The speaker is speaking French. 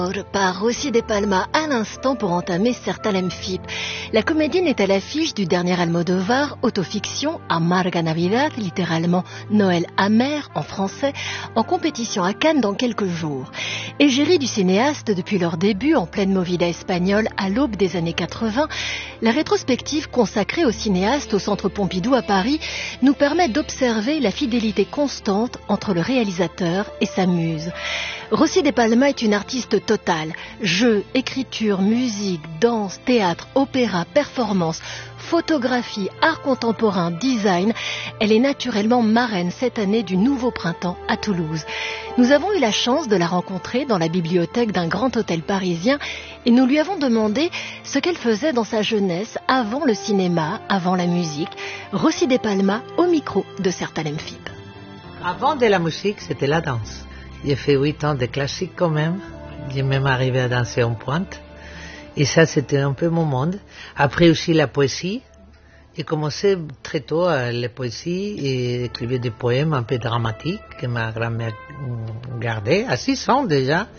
Par Rossi de Palma à l'instant pour entamer Certalem FIP. La comédienne est à l'affiche du dernier Almodovar, autofiction Amarga Navidad, littéralement Noël amer en français, en compétition à Cannes dans quelques jours. Égérie du cinéaste depuis leur début en pleine movida espagnole à l'aube des années 80, la rétrospective consacrée au cinéaste au Centre Pompidou à Paris nous permet d'observer la fidélité constante entre le réalisateur et sa muse. Rossi de Palma est une artiste totale. Jeux, écriture, musique, danse, théâtre, opéra, performance, photographie, art contemporain, design. Elle est naturellement marraine cette année du Nouveau Printemps à Toulouse. Nous avons eu la chance de la rencontrer dans la bibliothèque d'un grand hôtel parisien et nous lui avons demandé ce qu'elle faisait dans sa jeunesse avant le cinéma, avant la musique. Rossi de Palma au micro de Certalem FIP. Avant de la musique, c'était la danse. J'ai fait 8 ans de classique quand même. J'ai même arrivé à danser en pointe. Et ça, c'était un peu mon monde. Après aussi la poésie. J'ai commencé très tôt à la poésie et écrivais des poèmes un peu dramatiques que ma grand-mère gardait, à 6 ans déjà.